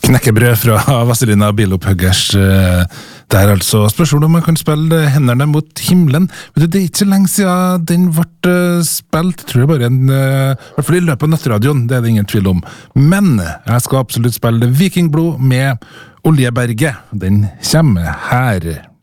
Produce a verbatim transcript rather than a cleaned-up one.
Knekkebrød fra Vazelina Bilopphøggers det er altså spørsmål om man kan spille hendene mot himmelen. Vet du, det er ikke så lenge siden den ble spilt, tror jeg bare en, i hvert fall i løpet av nattradioen, det er det ingen tvil om. Men jeg skal absolutt spille Vikingblod med Oljeberget. Den kommer her.